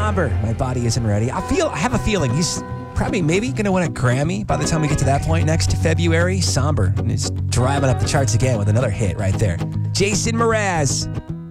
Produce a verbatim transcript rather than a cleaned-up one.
Somber, My Body Isn't Ready. I feel, I have a feeling he's probably maybe going to win a Grammy by the time we get to that point next February. Somber, and he's driving up the charts again with another hit right there. Jason Mraz.